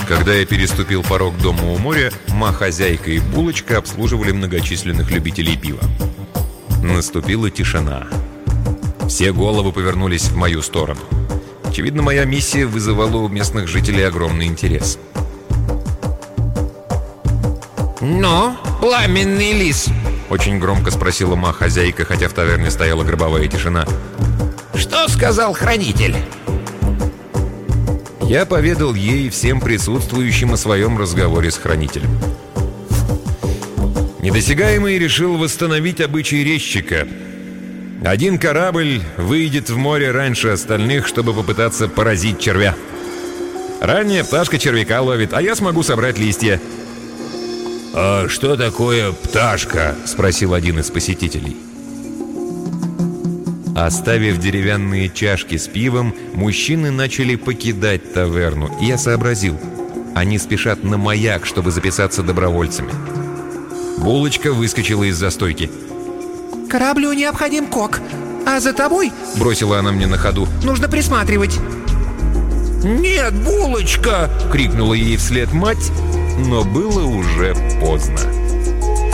Когда я переступил порог дома у моря, хозяйка и Булочка обслуживали многочисленных любителей пива. Наступила тишина. Все головы повернулись в мою сторону. Очевидно, моя миссия вызывала у местных жителей огромный интерес. «Ну, пламенный лис?» — очень громко спросила хозяйка, хотя в таверне стояла гробовая тишина. «Что сказал хранитель?» Я поведал ей и всем присутствующим о своем разговоре с хранителем. Недосягаемый решил восстановить обычай резчика. Один корабль выйдет в море раньше остальных, чтобы попытаться поразить червя. Ранняя пташка червяка ловит, а я смогу собрать листья. «А что такое пташка?» — спросил один из посетителей. Оставив деревянные чашки с пивом, мужчины начали покидать таверну, и я сообразил. Они спешат на маяк, чтобы записаться добровольцами. Булочка выскочила из-за стойки. «Кораблю необходим кок, а за тобой, — бросила она мне на ходу, — нужно присматривать». «Нет, Булочка!» — крикнула ей вслед мать, но было уже поздно.